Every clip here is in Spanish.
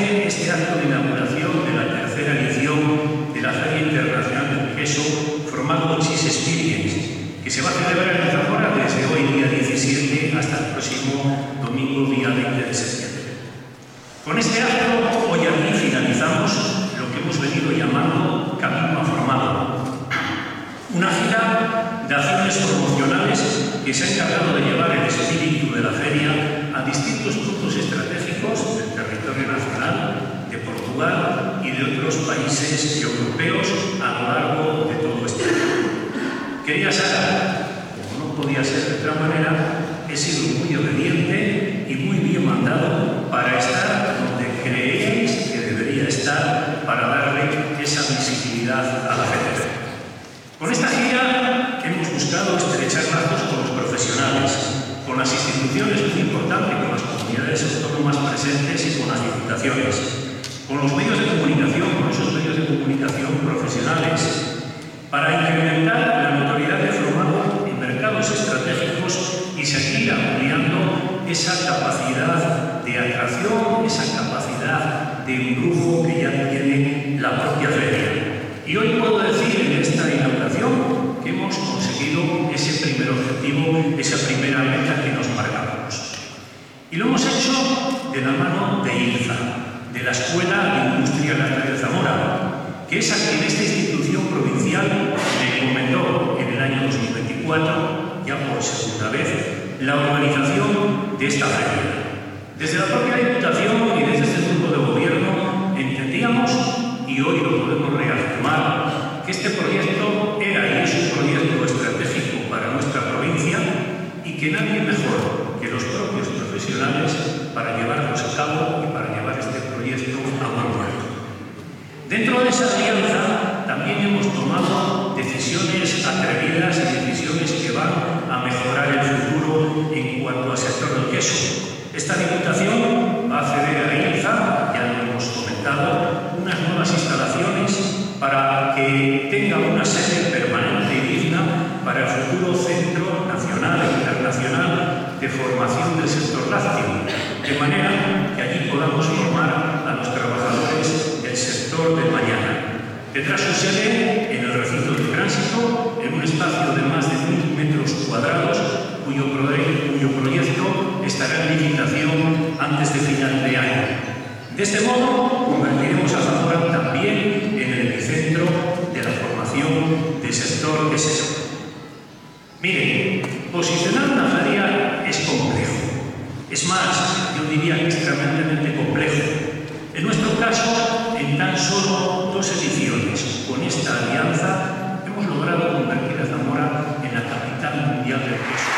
acoge este acto de inauguración de la tercera edición de la Feria Internacional del Queso formado Cheese Experience, que se va a celebrar en Zamora desde hoy, día 17, hasta el próximo domingo, día 20 de septiembre. Con este acto, hoy aquí finalizamos lo que hemos venido llamando Camino Formado, una gira de acciones promocionales que se ha encargado de llevar el espíritu de la feria a distintos puntos estratégicos del territorio nacional, de Portugal y de otros países europeos a lo largo de todo este año. Querida Sara, como no podía ser de otra manera, he sido muy obediente y muy bien mandado para estar donde creéis que debería estar para darle esa visibilidad a la feria. Con esta gira hemos buscado estrechar lazos con los profesionales, con las instituciones muy importantes, con las comunidades autónomas presentes y con las diputaciones, con los medios de comunicación, con esos medios de comunicación profesionales, para incrementar la notoriedad de Formado en mercados estratégicos y seguir ampliando esa capacidad de atracción, esa capacidad de embrujo que ya tiene la propia feria. Y hoy puedo decir en esta inauguración que hemos conseguido ese primer objetivo, esa primera meta que nos marcábamos. Y lo hemos hecho de la mano de INZA, de la Escuela de Industria Láctea de Zamora, que es a quien esta institución provincial le encomendó en el año 2024, ya por segunda vez, la organización de esta feria. Desde la propia Diputación y desde este grupo de gobierno entendíamos, y hoy lo podemos reafirmar, que este proyecto era y es un proyecto estratégico para nuestra provincia y que nadie mejor que los propios profesionales para llevarlos a cabo y para llevar este proyecto a buen puerto. Dentro de esa alianza también hemos tomado decisiones atrevidas y decisiones que van a mejorar el futuro en cuanto al sector del queso. Esta Diputación va a ceder a INZA, ya lo hemos comentado, unas nuevas instalaciones para que tenga una sede permanente y digna para el futuro Centro Nacional e Internacional de Formación del Sector Lácteo, de manera que allí podamos formar a los trabajadores del sector de mañana. Tendrá su sede en el recinto de tránsito, en un espacio de más de 1.000 metros cuadrados, cuyo proyecto estará en licitación antes de final de año. De este modo, convertiremos a Zamora también en el epicentro de la formación del sector quesero. Miren, posicionar una feria es complejo. Es más, yo diría que extremadamente complejo. En nuestro caso, en tan solo 2 ediciones, con esta alianza, hemos logrado convertir a Zamora en la capital mundial del queso.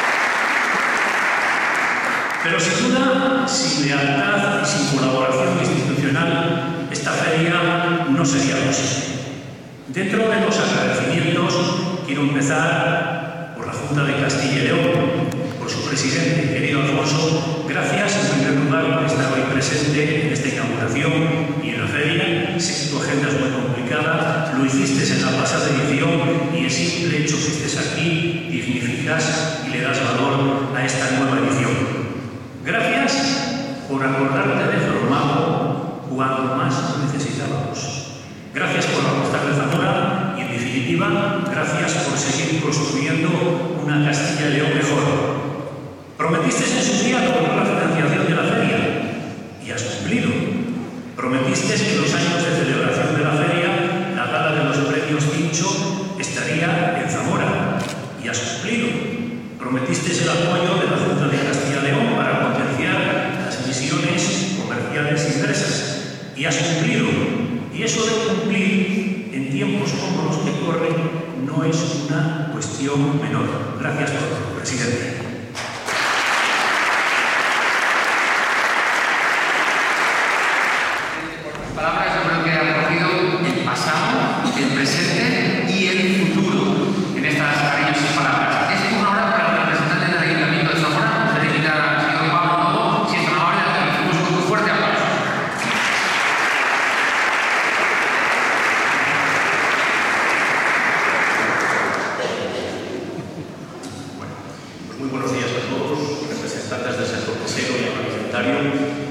Pero sin duda, sin lealtad y sin colaboración institucional, esta feria no sería posible. Dentro de los agradecimientos, quiero empezar por la Junta de Castilla y León, por su presidente, querido Alfonso. Gracias, en primer lugar, por estar hoy presente en esta inauguración y en la feria. Sé que tu agenda es muy complicada, lo hiciste en la pasada edición y el simple hecho que estés aquí dignificas y le das valor a esta nueva edición. Gracias por acordarte de Formado cuando más lo necesitábamos. Gracias por apostar de Zamora y, en definitiva, gracias por seguir construyendo una Castilla y León mejor. Prometiste en su día lograr la financiación de la feria y has cumplido. Prometiste que los años de celebración de la feria, la gala de los premios Pincho, estaría en Zamora y has cumplido. Prometiste el apoyo de la Junta de Castilla y León para potenciar las misiones comerciales inversas y has cumplido. Y eso de cumplir en tiempos como los que corren no es una cuestión menor. Gracias por todo, presidente.